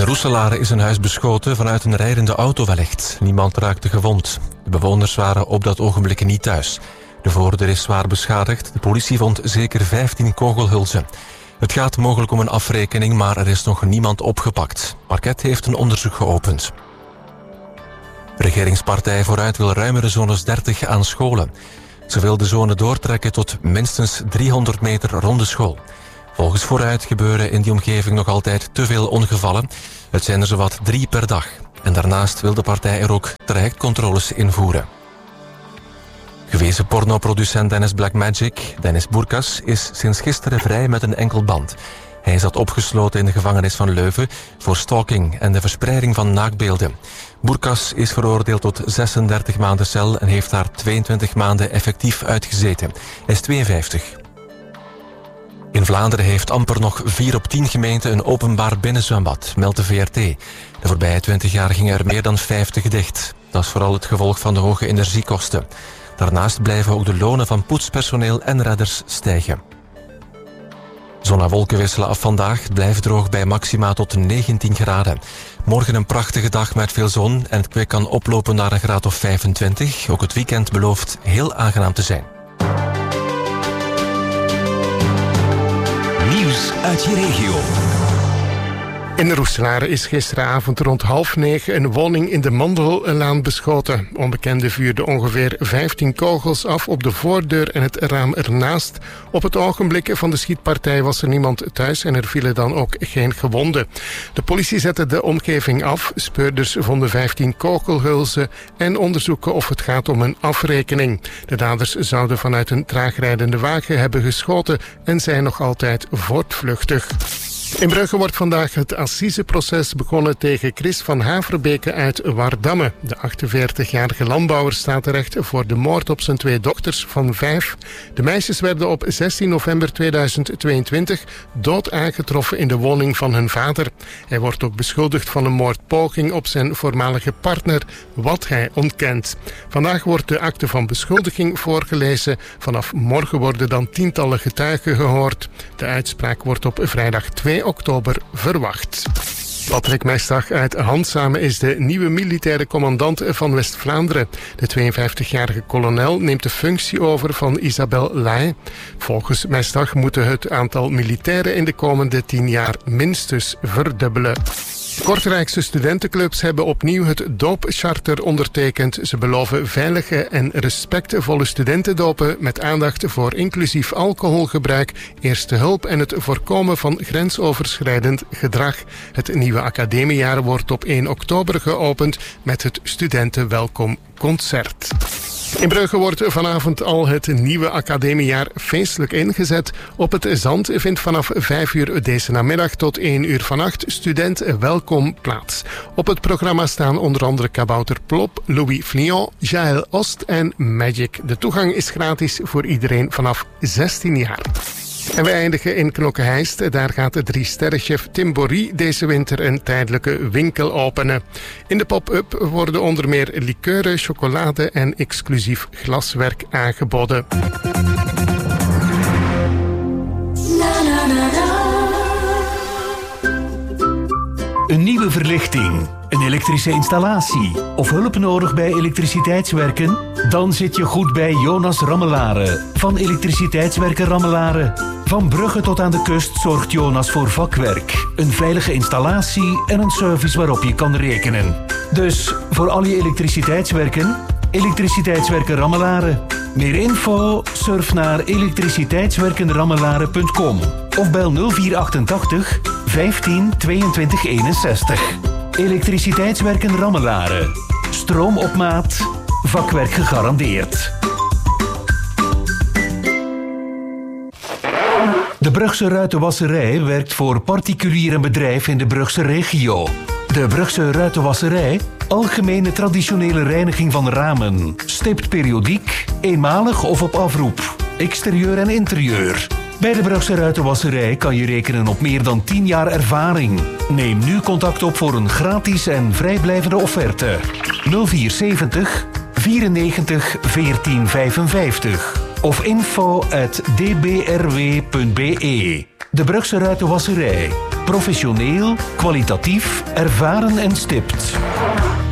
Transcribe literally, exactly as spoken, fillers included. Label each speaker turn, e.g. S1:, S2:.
S1: Roeselare is een huis beschoten vanuit een rijdende auto wellicht. Niemand raakte gewond. De bewoners waren op dat ogenblik niet thuis. De voordeur is zwaar beschadigd. De politie vond zeker vijftien kogelhulzen. Het gaat mogelijk om een afrekening, maar er is nog niemand opgepakt. Parket heeft een onderzoek geopend. Regeringspartij Vooruit wil ruimere zones dertig aan scholen. Ze wil de zone doortrekken tot minstens driehonderd meter rond de school. Volgens Vooruit gebeuren in die omgeving nog altijd te veel ongevallen. Het zijn er zowat drie per dag. En daarnaast wil de partij er ook trajectcontroles invoeren. Gewezen pornoproducent Dennis Blackmagic, Dennis Bourkas, is sinds gisteren vrij met een enkel band. Hij zat opgesloten in de gevangenis van Leuven voor stalking en de verspreiding van naaktbeelden. Bourkas is veroordeeld tot zesendertig maanden cel en heeft daar tweeëntwintig maanden effectief uitgezeten. Hij is tweeënvijftig. In Vlaanderen heeft amper nog vier op tien gemeenten een openbaar binnenzwembad, meldt de V R T. De voorbije twintig jaar gingen er meer dan vijftig dicht. Dat is vooral het gevolg van de hoge energiekosten. Daarnaast blijven ook de lonen van poetspersoneel en redders stijgen. Zon en wolken wisselen af vandaag. Het blijft droog bij maxima tot negentien graden. Morgen een prachtige dag met veel zon en het kwik kan oplopen naar een graad of vijfentwintig. Ook het weekend belooft heel aangenaam te zijn.
S2: Nieuws uit je regio.
S3: In Roeselare is gisteravond rond half negen een woning in de Mandellaan beschoten. Onbekenden vuurden ongeveer vijftien kogels af op de voordeur en het raam ernaast. Op het ogenblik van de schietpartij was er niemand thuis en er vielen dan ook geen gewonden. De politie zette de omgeving af, speurders vonden vijftien kogelhulzen en onderzoeken of het gaat om een afrekening. De daders zouden vanuit een traagrijdende wagen hebben geschoten en zijn nog altijd voortvluchtig. In Brugge wordt vandaag het assiseproces begonnen tegen Chris van Haverbeke uit Wardamme. De achtenveertigjarige landbouwer staat terecht voor de moord op zijn twee dochters van vijf. De meisjes werden op zestien november tweeduizend tweeëntwintig dood aangetroffen in de woning van hun vader. Hij wordt ook beschuldigd van een moordpoging op zijn voormalige partner, wat hij ontkent. Vandaag wordt de akte van beschuldiging voorgelezen. Vanaf morgen worden dan tientallen getuigen gehoord. De uitspraak wordt op vrijdag twee oktober verwacht. Patrick Mestag uit Handzame is de nieuwe militaire commandant van West-Vlaanderen. De tweeënvijftigjarige kolonel neemt de functie over van Isabel Laye. Volgens Mestag moeten het aantal militairen in de komende tien jaar minstens verdubbelen. Kortrijkse studentenclubs hebben opnieuw het doopcharter ondertekend. Ze beloven veilige en respectvolle studentendopen met aandacht voor inclusief alcoholgebruik, eerste hulp en het voorkomen van grensoverschrijdend gedrag. Het nieuwe academiejaar wordt op één oktober geopend met het Studentenwelkomconcert. In Brugge wordt vanavond al het nieuwe academiejaar feestelijk ingezet. Op het Zand vindt vanaf vijf uur deze namiddag tot één uur vannacht Student Welkom plaats. Op het programma staan onder andere Kabouter Plop, Louis Flion, Jaël Ost en Magic. De toegang is gratis voor iedereen vanaf zestien jaar. En we eindigen in Knokke-Heist. Daar gaat de drie-sterrenchef Tim Bory deze winter een tijdelijke winkel openen. In de pop-up worden onder meer likeuren, chocolade en exclusief glaswerk aangeboden.
S2: Een nieuwe verlichting, een elektrische installatie of hulp nodig bij elektriciteitswerken? Dan zit je goed bij Jonas Rammelare van Elektriciteitswerken Rammelare. Van Brugge tot aan de kust zorgt Jonas voor vakwerk, een veilige installatie en een service waarop je kan rekenen. Dus voor al je elektriciteitswerken, Elektriciteitswerken Rammelare. Meer info? Surf naar elektriciteitswerkenrammelare punt com of bel nul vier achtentachtig vijftien tweeëntwintig eenenzestig. Elektriciteitswerken Rammelare. Stroom op maat, vakwerk gegarandeerd. De Brugse Ruitenwasserij werkt voor particulier en bedrijf in de Brugse regio. De Brugse Ruitenwasserij, algemene traditionele reiniging van ramen, stipt periodiek, eenmalig of op afroep, exterieur en interieur. Bij de Brugse Ruitenwasserij kan je rekenen op meer dan tien jaar ervaring. Neem nu contact op voor een gratis en vrijblijvende offerte. nul vier zeventig vierennegentig veertien vijfenvijftig of info at d b r w punt b e. De Brugse Ruitenwasserij. Professioneel, kwalitatief, ervaren en stipt.